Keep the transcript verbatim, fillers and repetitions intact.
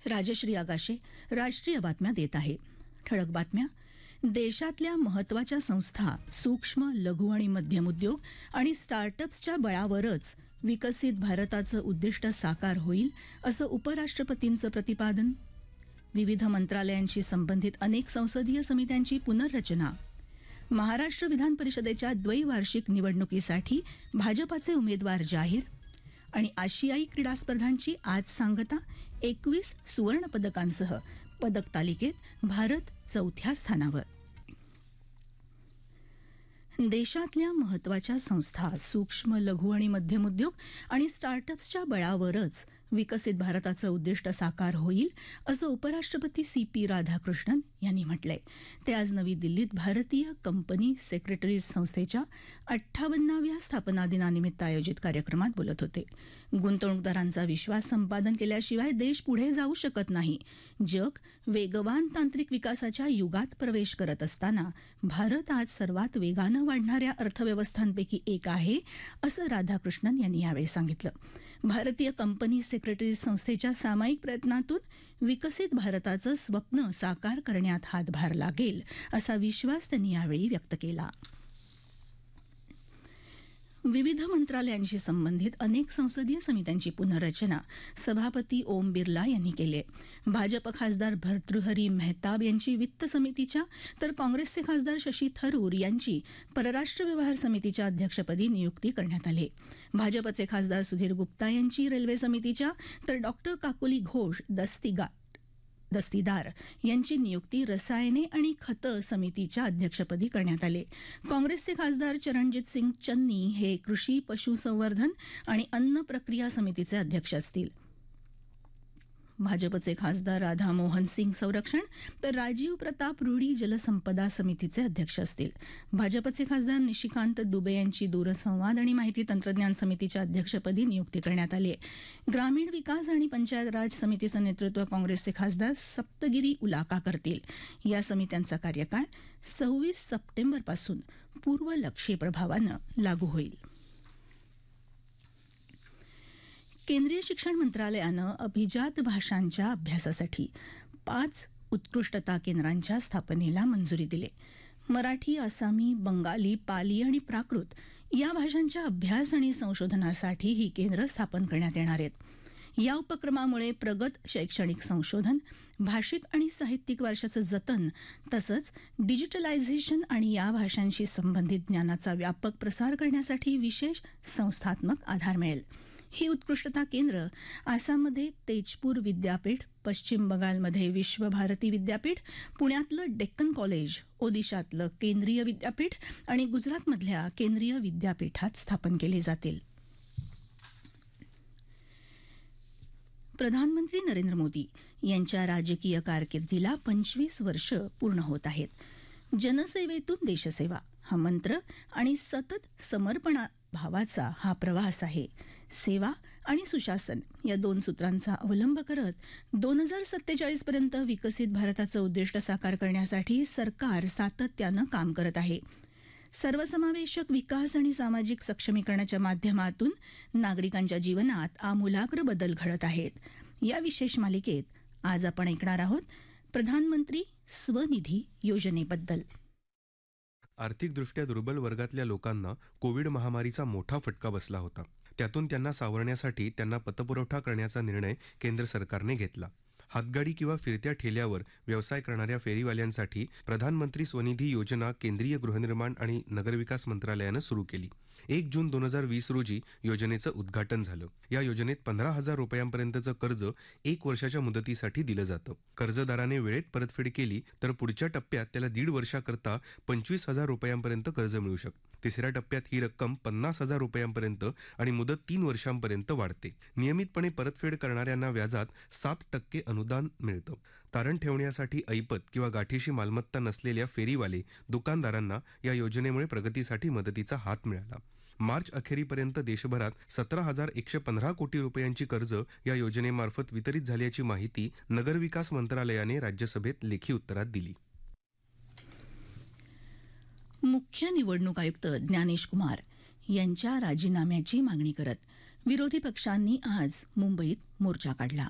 राजश्री आगाशे राष्ट्रीय बातम्या देत आहे. ठळक बातम्या. देशातल्या महत्त्वाच्या संस्था, सूक्ष्म, लघु आणि मध्यम उद्योग आणि स्टार्टअप्सच्या बळावरच विकसित भारताचं उद्दिष्ट साकार होईल, असं उपराष्ट्रपतींचं प्रतिपादन. विविध मंत्रालयांशी संबंधित अनेक संसदीय समित्यांची पुनर्रचना. महाराष्ट्र विधान परिषदेच्या द्वैवार्षिक निवडणुकीसाठी भाजपाचे उमेदवार जाहीर. आणि आशियाई क्रीडा स्पर्धांची आज सांगता. एकवीस सुवर्ण पदकांसह पदक तालिकेत भारत चौथ्या स्थानावर. देशातल्या महत्त्वाच्या संस्था, सूक्ष्म, लघु आणि मध्यम उद्योग आणि स्टार्टअप्सच्या बळावरच विकसित भारताचं उद्दिष्ट साकार होईल, असं उपराष्ट्रपती सी पी राधाकृष्णन यांनी म्हटलंय. ते आज नवी दिल्लीत भारतीय कंपनी सेक्रेटरीज संस्थेच्या अठ्ठावन्नाव्या स्थापना दिनानिमित्त आयोजित कार्यक्रमात बोलत होते. गुंतवणूकदारांचा विश्वास संपादन केल्याशिवाय देश पुढे जाऊ शकत नाही. जग वेगवान तांत्रिक विकासाच्या युगात प्रवेश करत असताना भारत आज सर्वात वेगानं वाढणाऱ्या अर्थव्यवस्थांपैकी एक आहे, असं राधाकृष्णन यांनी यावेळी सांगितलं. भारतीय कंपनी सेक्रेटरीज संस्थेच्या सामायिक प्रयत्नातून विकसित भारताचं स्वप्न साकार करण्यात हातभार लागेल, असा विश्वास त्यांनी यावेळी व्यक्त केला. विविध मंत्रालयांशी संबंधित अनेक संसदीय समित्यांची पुनर्रचना सभापती ओम बिर्ला यांनी केली आहे. भाजप खासदार भर्तृहरी मेहताब यांची वित्त समितीच्या तर काँग्रेसचे खासदार शशी थरूर यांची परराष्ट्र व्यवहार समितीच्या अध्यक्षपदी नियुक्ती करण्यात आली. भाजपचे खासदार सुधीर गुप्ता यांची रेल्वे समितीच्या तर डॉक्टर काकोली घोष दस्तिगा दस्तीदार यांची नियुक्ती रसायने आणि खतं समितीच्या अध्यक्षपदी करण्यात आले. काँग्रेसचे खासदार चरणजित सिंग चन्नी हे कृषी, पशुसंवर्धन आणि अन्न प्रक्रिया समितीचे अध्यक्ष असतील. भाजपचे खासदार राधामोहन सिंग संरक्षण तर राजीव प्रताप रूडी जलसंपदा समितीचे अध्यक्ष असतील. भाजपचे खासदार निशिकांत दुबे यांची दूरसंवाद आणि माहिती तंत्रज्ञान समितीच्या अध्यक्षपदी नियुक्ती करण्यात आली आहे. ग्रामीण विकास आणि पंचायत राज समितीचं नेतृत्व काँग्रेसचे खासदार सप्तगिरी उलाका करतील. या समित्यांचा कार्यकाळ सव्वीस सप्टेंबरपासून पूर्वलक्षी प्रभावानं लागू होईल. केंद्रीय शिक्षण मंत्रालयानं अभिजात भाषांच्या अभ्यासासाठी पाच उत्कृष्टता केंद्रांच्या स्थापनेला मंजुरी दिली. मराठी, आसामी, बंगाली, पाली आणि प्राकृत या भाषांच्या अभ्यास आणि संशोधनासाठी ही केंद्र स्थापन करण्यात येणार आहेत. या उपक्रमामुळे प्रगत शैक्षणिक संशोधन, भाषिक आणि साहित्यिक वारशाचं जतन तसंच डिजिटलायझेशन आणि या भाषांशी संबंधित ज्ञानाचा व्यापक प्रसार करण्यासाठी विशेष संस्थात्मक आधार मिळेल. ही उत्कृष्टता केंद्र आसाममध्ये तेजपूर विद्यापीठ, पश्चिम बंगालमध्ये विश्वभारती विद्यापीठ, पुण्यातलं डेक्कन कॉलेज, ओदिशातलं केंद्रीय विद्यापीठ आणि गुजरातमधल्या केंद्रीय विद्यापीठात स्थापन केले जातील. प्रधानमंत्री नरेंद्र मोदी यांच्या राजकीय कारकिर्दीला पंचवीस वर्ष पूर्ण होत आहेत. जनसेवेतून देशसेवा हा मंत्र आणि सतत समर्पणा भावाचा हा प्रवास आहे. सेवा आणि सुशासन या दोन सूत्रांचा अवलंब करत दोन हजार सत्तेचाळीस पर्यंत विकसित भारताचं उद्दिष्ट साकार करण्यासाठी सरकार सातत्यानं काम करत आहे. सर्वसमावेशक विकास आणि सामाजिक सक्षमीकरणाच्या माध्यमातून नागरिकांच्या जीवनात आमूलाग्र बदल घडत आहेत. या विशेष मालिकेत आज आपण ऐकणार आहोत प्रधानमंत्री स्वनिधी योजनेबद्दल. आर्थिकदृष्ट्या दुर्बल वर्गातल्या लोकांना कोविड महामारीचा मोठा फटका बसला होता. त्यातून त्यांना सावरण्यासाठी त्यांना पतपुरवठा करण्याचा निर्णय केंद्र सरकारने घेतला. हातगाडी किंवा फिरत्या ठेल्यावर व्यवसाय करणाऱ्या फेरीवाल्यांसाठी प्रधानमंत्री स्वनिधी योजना केंद्रीय गृहनिर्माण आणि नगरविकास मंत्रालयानं सुरू केली. एक जून दोन हजार वीस रोजी योजनेचं उद्घाटन झालं. या योजनेत पंधरा हजार रुपयांपर्यंतचं कर्ज एक वर्षाच्या मुदतीसाठी दिलं जातं. कर्जदाराने वेळेत परतफेड केली तर पुढच्या टप्प्यात त्याला दीड वर्षाकरता पंचवीस हजार रुपयांपर्यंत कर्ज मिळू शकतं. तिसऱ्या टप्प्यात ही रक्कम पन्नास हजार रुपयांपर्यंत आणि मुदत तीन वर्षांपर्यंत वाढते. नियमितपणे परतफेड करणाऱ्यांना व्याजात सात टक्के अनुदान मिळतं. तारण ठेवण्यासाठी ऐपत किंवा गाठीशी मालमत्ता नसलेल्या फेरीवाले दुकानदारांना या योजनेमुळे प्रगतीसाठी मदतीचा हात मिळाला. मार्च अखेरीपर्यंत देशभरात सतरा हजार एकशे पंधरा कोटी रुपयांची कर्ज या योजनेमार्फत वितरित झाल्याची माहिती नगरविकास मंत्रालयाने राज्यसभेत लेखी उत्तरात दिली. मुख्य निवडणूक आयुक्त ज्ञानेश कुमार यांच्या राजीनाम्याची मागणी करत विरोधी पक्षांनी आज मुंबईत मोर्चा काढला.